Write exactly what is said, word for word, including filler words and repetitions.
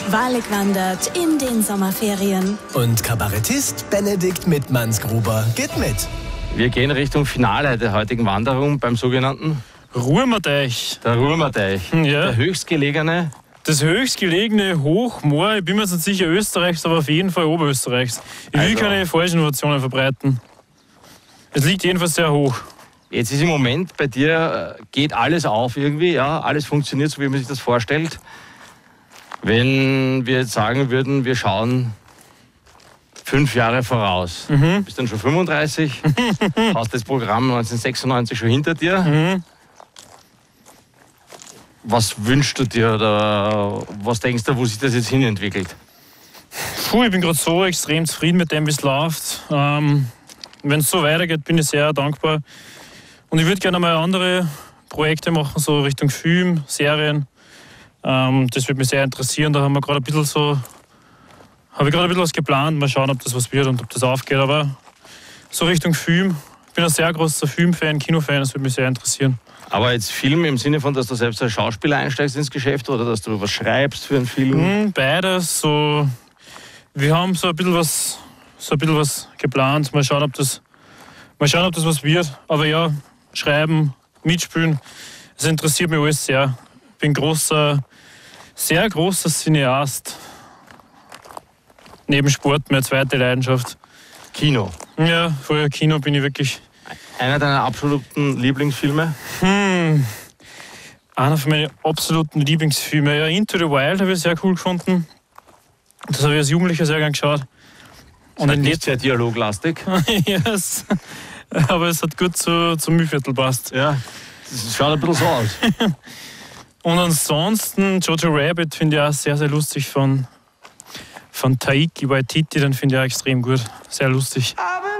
Wahrlich wandert in den Sommerferien. Und Kabarettist Benedikt Mittmannsgruber geht mit. Wir gehen Richtung Finale der heutigen Wanderung beim sogenannten Ruhrmatteich. Der Ruhrmatteich. Ja. Der höchstgelegene. Das höchstgelegene Hochmoor, ich bin mir jetzt nicht sicher Österreichs, aber auf jeden Fall Oberösterreichs. Ich will Also. keine falschen Informationen verbreiten. Es liegt jedenfalls sehr hoch. Jetzt ist im Moment bei dir, äh, geht alles auf irgendwie, ja, alles funktioniert so, wie man sich das vorstellt. Wenn wir jetzt sagen würden, wir schauen fünf Jahre voraus. Mhm. Bist dann schon fünfunddreißig, hast das Programm neunzehnhundertsechsundneunzig schon hinter dir. Mhm. Was wünschst du dir oder was denkst du, wo sich das jetzt hin entwickelt? Puh, ich bin gerade so extrem zufrieden mit dem, wie es läuft. Ähm, Wenn es so weitergeht, bin ich sehr dankbar. Und ich würde gerne mal andere Projekte machen, so Richtung Film, Serien. Ähm, das würde mich sehr interessieren. Da haben wir gerade ein bisschen so, habe ich gerade ein bisschen was geplant. Mal schauen, ob das was wird und ob das aufgeht. Aber so Richtung Film. Ich bin ein sehr großer Filmfan, Kinofan. Das würde mich sehr interessieren. Aber jetzt Film im Sinne von, dass du selbst als Schauspieler einsteigst ins Geschäft oder dass du was schreibst für einen Film? Hm, beides. So, wir haben so ein bisschen was, so ein bisschen was geplant. Mal schauen, ob das, mal schauen, ob das was wird. Aber ja, schreiben, mitspielen, das interessiert mich alles sehr. Ich bin großer, sehr großer Cineast. Neben Sport meine zweite Leidenschaft. Kino. Ja, vorher Kino bin ich wirklich. Einer deiner absoluten Lieblingsfilme? Hm, einer von meinen absoluten Lieblingsfilmen. Ja, Into the Wild habe ich sehr cool gefunden. Das habe ich als Jugendlicher sehr gern geschaut. Und ein nicht sehr dialoglastig. Yes. Aber es hat gut zu, zum Mühlviertel passt. Ja, das schaut ein bisschen so aus. Und ansonsten Jojo Rabbit finde ich auch sehr, sehr lustig von, von Taiki Waititi, den finde ich auch extrem gut. Sehr lustig.